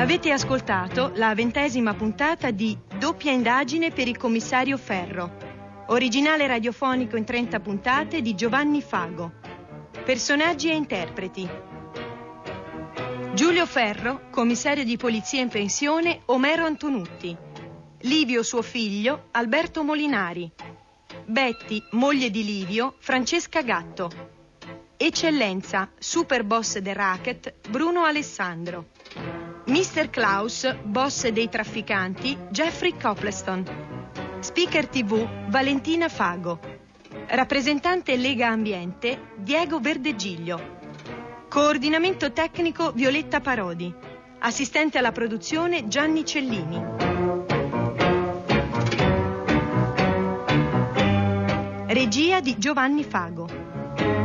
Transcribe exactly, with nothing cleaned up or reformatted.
Avete ascoltato la ventesima puntata di Doppia indagine per il commissario Ferro, originale radiofonico in trenta puntate di Giovanni Fago. Personaggi e interpreti: Giulio Ferro, commissario di polizia in pensione, Omero Antonutti; Livio, suo figlio, Alberto Molinari; Betty, moglie di Livio, Francesca Gatto; Eccellenza, super boss del racket, Bruno Alessandro; mister Klaus, boss dei trafficanti, Jeffrey Copleston; speaker tivù, Valentina Fago; rappresentante Lega Ambiente, Diego Verdegiglio; coordinamento tecnico, Violetta Parodi; assistente alla produzione, Gianni Cellini. Regia di Giovanni Fago.